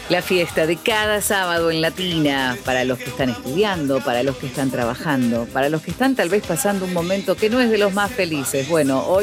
La fiesta de cada sábado en Latina, para los que están estudiando, para los que están trabajando, para los que están tal vez pasando un momento que no es de los más felices. Bueno, hoy